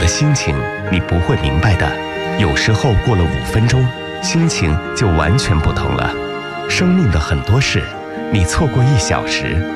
心情你不会明白的，有时候过了5分钟，心情就完全不同了。生命的很多事，你错过1小时